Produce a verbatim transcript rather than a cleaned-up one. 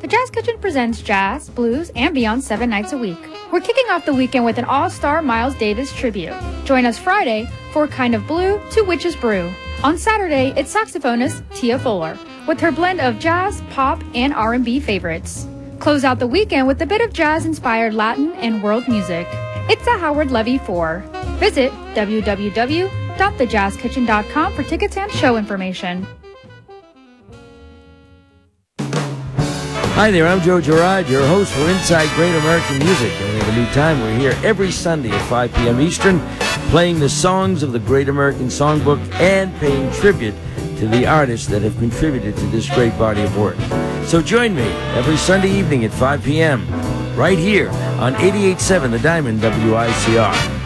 Jazz Kitchen presents jazz, blues, and beyond seven nights a week. We're kicking off the weekend with an all-star Miles Davis tribute. Join us Friday for Kind of Blue to Witch's Brew. On Saturday, it's saxophonist Tia Fuller with her blend of jazz, pop, and R and B favorites. Close out the weekend with a bit of jazz-inspired Latin and world music. It's a Howard Levy four. Visit w w w dot the jazz kitchen dot com for tickets and show information. Hi there, I'm Joe Girard, your host for Inside Great American Music, and we have a new time. We're here every Sunday at five p m Eastern, playing the songs of the Great American Songbook and paying tribute to the artists that have contributed to this great body of work. So join me every Sunday evening at five p m right here on eighty-eight point seven The Diamond W I C R.